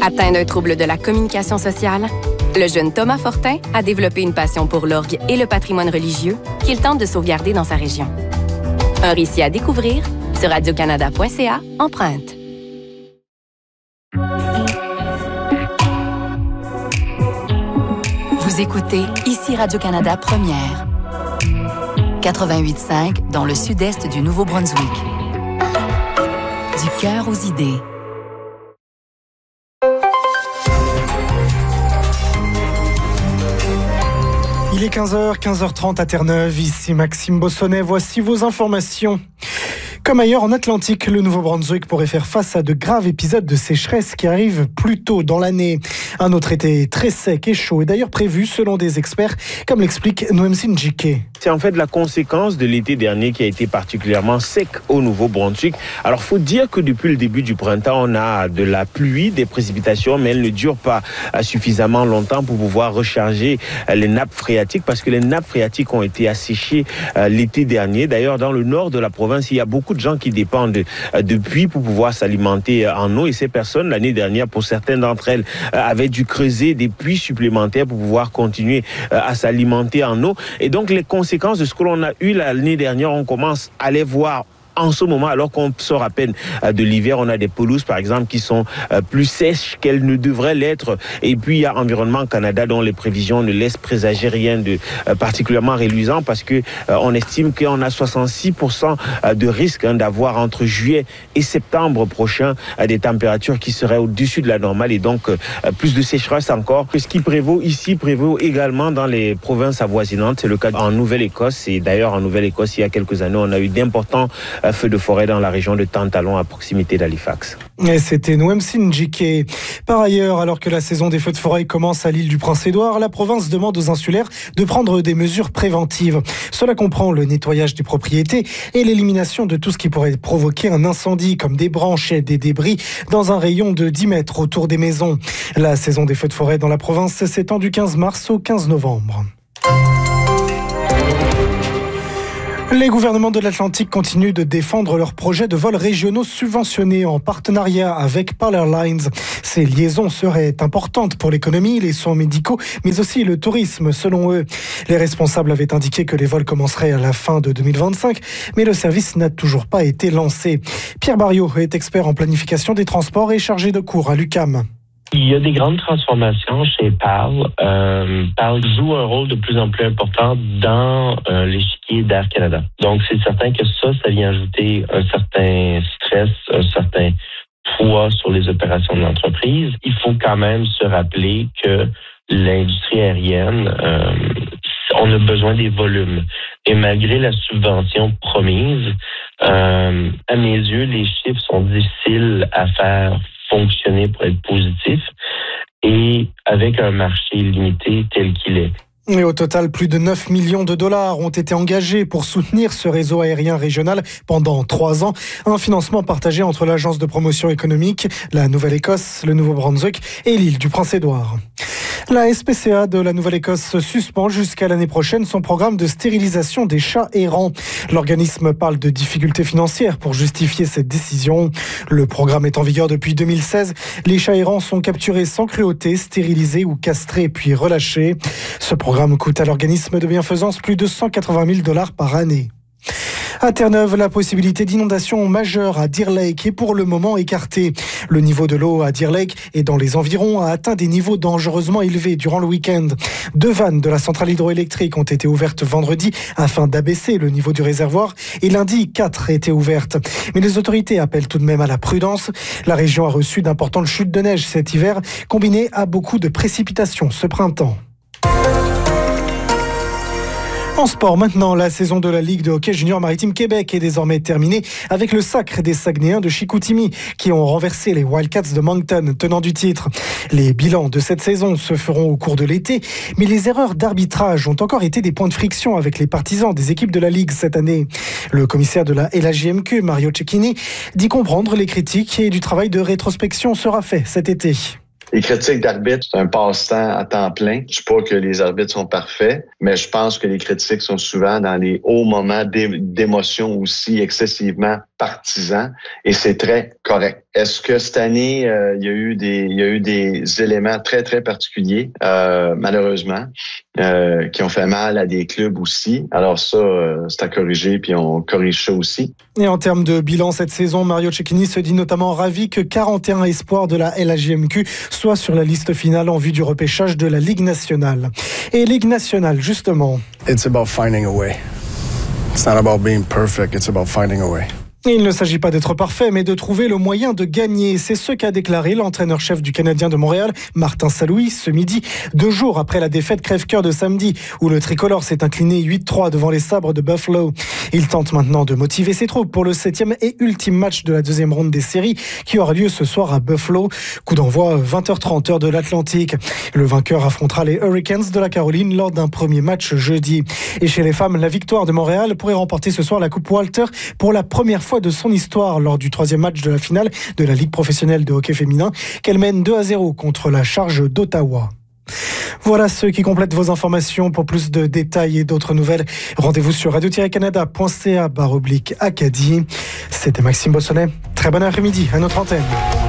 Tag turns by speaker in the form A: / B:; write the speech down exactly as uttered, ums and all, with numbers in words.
A: Atteint d'un trouble de la communication sociale, le jeune Thomas Fortin a développé une passion pour l'orgue et le patrimoine religieux qu'il tente de sauvegarder dans sa région. Un récit à découvrir sur radio canada point c a, empreinte.
B: Vous écoutez ici Radio-Canada Première. quatre-vingt-huit cinq dans le sud-est du Nouveau-Brunswick. Du cœur aux idées.
C: Il est quinze heures, quinze heures trente à Terre-Neuve. Ici Maxime Bossonnet. Voici vos informations. Comme ailleurs en Atlantique, le Nouveau-Brunswick pourrait faire face à de graves épisodes de sécheresse qui arrivent plus tôt dans l'année. Un autre été très sec et chaud est d'ailleurs prévu selon des experts, comme l'explique Noemsi Njike.
D: C'est en fait la conséquence de l'été dernier qui a été particulièrement sec au Nouveau-Brunswick. Alors, faut dire que depuis le début du printemps, on a de la pluie, des précipitations, mais elles ne durent pas suffisamment longtemps pour pouvoir recharger les nappes phréatiques, parce que les nappes phréatiques ont été asséchées l'été dernier. D'ailleurs, dans le nord de la province, il y a beaucoup de gens qui dépendent de, de puits pour pouvoir s'alimenter en eau, et ces personnes, l'année dernière, pour certaines d'entre elles, avaient dû creuser des puits supplémentaires pour pouvoir continuer à s'alimenter en eau. Et donc, les conséquences de ce que l'on a eu l'année dernière, on commence à les voir en ce moment, alors qu'on sort à peine de l'hiver. On a des pelouses, par exemple, qui sont plus sèches qu'elles ne devraient l'être. Et puis, il y a Environnement Canada, dont les prévisions ne laissent présager rien de particulièrement réluisant, parce que on estime qu'on a soixante-six pour cent de risque hein, d'avoir entre juillet et septembre prochain des températures qui seraient au-dessus de la normale, et donc plus de sécheresse encore. Ce qui prévaut ici prévaut également dans les provinces avoisinantes. C'est le cas en Nouvelle-Écosse. Et d'ailleurs, en Nouvelle-Écosse, il y a quelques années, on a eu d'importants feux de forêt dans la région de Tantalon, à proximité d'Halifax.
C: Et c'était Noemsi Njike. Par ailleurs, alors que la saison des feux de forêt commence à l'île du Prince-Édouard, la province demande aux insulaires de prendre des mesures préventives. Cela comprend le nettoyage des propriétés et l'élimination de tout ce qui pourrait provoquer un incendie, comme des branches et des débris dans un rayon de dix mètres autour des maisons. La saison des feux de forêt dans la province s'étend du quinze mars au quinze novembre. Les gouvernements de l'Atlantique continuent de défendre leurs projets de vols régionaux subventionnés en partenariat avec Pearl Airlines. Ces liaisons seraient importantes pour l'économie, les soins médicaux, mais aussi le tourisme, selon eux. Les responsables avaient indiqué que les vols commenceraient à la fin de deux mille vingt-cinq, mais le service n'a toujours pas été lancé. Pierre Barriot est expert en planification des transports et chargé de cours à l'U Q A M.
E: Il y a des grandes transformations chez PAL. Euh, PAL joue un rôle de plus en plus important dans euh, l'échiquier d'Air Canada. Donc, c'est certain que ça, ça vient ajouter un certain stress, un certain poids sur les opérations de l'entreprise. Il faut quand même se rappeler que l'industrie aérienne, euh, on a besoin des volumes. Et malgré la subvention promise, euh, à mes yeux, les chiffres sont difficiles à faire fonctionner pour être positif, et avec un marché limité tel qu'il est.
C: Et au total, plus de neuf millions de dollars ont été engagés pour soutenir ce réseau aérien régional pendant trois ans. Un financement partagé entre l'Agence de promotion économique, la Nouvelle-Écosse, le Nouveau-Brunswick et l'île du Prince-Édouard. La S P C A de la Nouvelle-Écosse suspend jusqu'à l'année prochaine son programme de stérilisation des chats errants. L'organisme parle de difficultés financières pour justifier cette décision. Le programme est en vigueur depuis deux mille seize. Les chats errants sont capturés sans cruauté, stérilisés ou castrés puis relâchés. Ce programme coûte à l'organisme de bienfaisance plus de cent quatre-vingt mille dollars par année. À Terre-Neuve, la possibilité d'inondation majeure à Deer Lake est pour le moment écartée. Le niveau de l'eau à Deer Lake et dans les environs a atteint des niveaux dangereusement élevés durant le week-end. Deux vannes de la centrale hydroélectrique ont été ouvertes vendredi afin d'abaisser le niveau du réservoir, et lundi, quatre étaient ouvertes. Mais les autorités appellent tout de même à la prudence. La région a reçu d'importantes chutes de neige cet hiver, combinées à beaucoup de précipitations ce printemps. En sport maintenant, la saison de la Ligue de hockey junior maritime Québec est désormais terminée avec le sacre des Saguenayens de Chicoutimi qui ont renversé les Wildcats de Moncton, tenants du titre. Les bilans de cette saison se feront au cours de l'été, mais les erreurs d'arbitrage ont encore été des points de friction avec les partisans des équipes de la Ligue cette année. Le commissaire de la L A J M Q, Mario Cecchini, dit comprendre les critiques et du travail de rétrospection sera fait cet été.
F: Les critiques d'arbitres, c'est un passe-temps à temps plein. Je ne dis pas que les arbitres sont parfaits, mais je pense que les critiques sont souvent dans les hauts moments d'émotion aussi excessivement partisan et c'est très correct. Est-ce que cette année, euh, il y a eu des, il y a eu des éléments très, très particuliers, euh, malheureusement, euh, qui ont fait mal à des clubs aussi. Alors ça, euh, c'est à corriger, puis on corrige ça aussi.
C: Et en termes de bilan cette saison, Mario Cecchini se dit notamment ravi que quarante et un espoirs de la L A J M Q soient sur la liste finale en vue du repêchage de la Ligue nationale. Et Ligue nationale, justement.
G: It's about finding a way. It's not about being perfect, it's about finding a way.
C: Il ne s'agit pas d'être parfait, mais de trouver le moyen de gagner. C'est ce qu'a déclaré l'entraîneur-chef du Canadien de Montréal, Martin Saint-Louis, ce midi, deux jours après la défaite crève-cœur de samedi, où le tricolore s'est incliné huit trois devant les sabres de Buffalo. Il tente maintenant de motiver ses troupes pour le septième et ultime match de la deuxième ronde des séries, qui aura lieu ce soir à Buffalo. Coup d'envoi vingt heures trente heure de l'Atlantique. Le vainqueur affrontera les Hurricanes de la Caroline lors d'un premier match jeudi. Et chez les femmes, la victoire de Montréal pourrait remporter ce soir la Coupe Walter pour la première fois de son histoire lors du troisième match de la finale de la Ligue professionnelle de hockey féminin qu'elle mène deux à zéro contre la Charge d'Ottawa. Voilà ce qui complète vos informations. Pour plus de détails et d'autres nouvelles, rendez-vous sur radio tiret canada point c a barre oblique Acadie. C'était Maxime Bossonnet. Très bon après-midi à notre antenne.